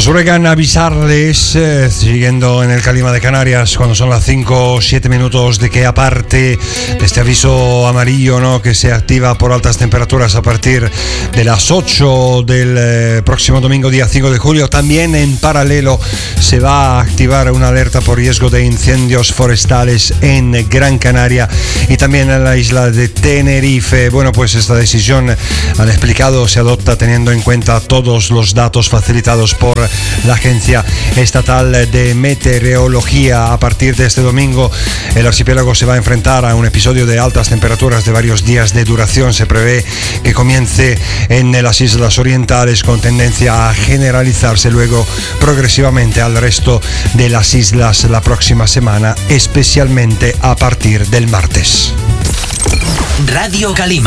Nos ruegan avisarles, siguiendo en el clima de Canarias, cuando son las 5 o 7 minutos, de que aparte de este aviso amarillo, ¿no?, que se activa por altas temperaturas a partir de las 8 del próximo domingo, día 5 de julio, también en paralelo se va a activar una alerta por riesgo de incendios forestales en Gran Canaria y también en la isla de Tenerife. Bueno, pues esta decisión, han explicado, se adopta teniendo en cuenta todos los datos facilitados por la Agencia Estatal de Meteorología. A partir de este domingo, el archipiélago se va a enfrentar a un episodio de altas temperaturas de varios días de duración. Se prevé que comience en las islas orientales con tendencia a generalizarse luego progresivamente al resto de las islas la próxima semana, especialmente a partir del martes. Radio Calima.